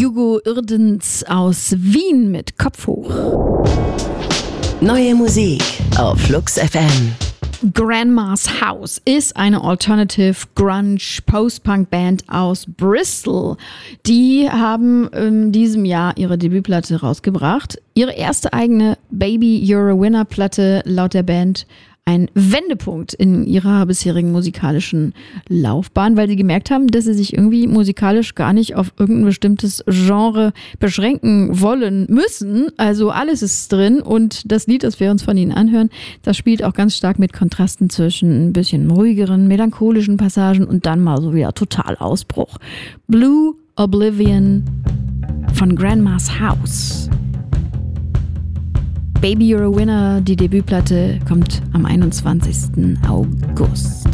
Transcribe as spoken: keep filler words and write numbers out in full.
Hugo Irdens aus Wien mit Kopf hoch. Neue Musik auf Flux F M. Grandma's House ist eine Alternative Grunge Post-Punk Band aus Bristol. Die haben in diesem Jahr ihre Debütplatte rausgebracht. Ihre erste eigene Baby You're a Winner Platte, laut der Band ein Wendepunkt in ihrer bisherigen musikalischen Laufbahn, weil sie gemerkt haben, dass sie sich irgendwie musikalisch gar nicht auf irgendein bestimmtes Genre beschränken wollen müssen. Also alles ist drin und das Lied, das wir uns von ihnen anhören, das spielt auch ganz stark mit Kontrasten zwischen ein bisschen ruhigeren, melancholischen Passagen und dann mal so wieder total Ausbruch. Blue Oblivion von Grandma's House. Baby You're a Winner, die Debütplatte, kommt am einundzwanzigsten August.